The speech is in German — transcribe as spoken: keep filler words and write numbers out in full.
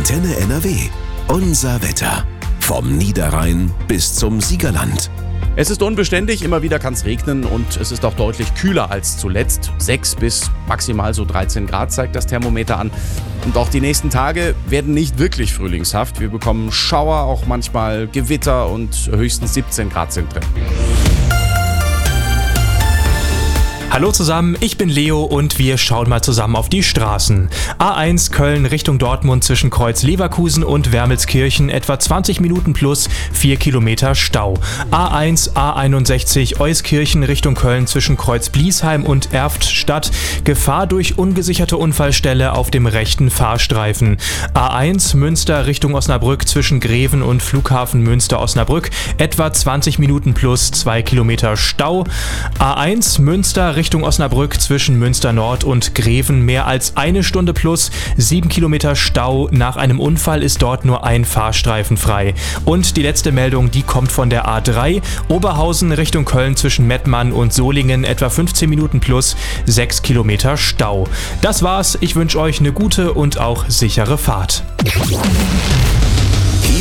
Antenne N R W. Unser Wetter. Vom Niederrhein bis zum Siegerland. Es ist unbeständig, immer wieder kann es regnen und es ist auch deutlich kühler als zuletzt. sechs bis maximal so dreizehn Grad zeigt das Thermometer an. Und auch die nächsten Tage werden nicht wirklich frühlingshaft. Wir bekommen Schauer, auch manchmal Gewitter und höchstens siebzehn Grad sind drin. Hallo zusammen, ich bin Leo und wir schauen mal zusammen auf die Straßen. A eins Köln Richtung Dortmund zwischen Kreuz Leverkusen und Wermelskirchen etwa zwanzig Minuten plus vier Kilometer Stau. A eins A einundsechzig Euskirchen Richtung Köln zwischen Kreuz Bliesheim und Erftstadt. Gefahr durch ungesicherte Unfallstelle auf dem rechten Fahrstreifen. A eins Münster Richtung Osnabrück zwischen Greven und Flughafen Münster-Osnabrück etwa zwanzig Minuten plus zwei Kilometer Stau. A eins Münster Richtung Osnabrück zwischen Münster Nord und Greven mehr als eine Stunde plus sieben Kilometer Stau. Nach einem Unfall ist dort nur ein Fahrstreifen frei. Und die letzte Meldung, die kommt von der A drei. Oberhausen Richtung Köln zwischen Mettmann und Solingen etwa fünfzehn Minuten plus sechs Kilometer Stau. Das war's. Ich wünsche euch eine gute und auch sichere Fahrt.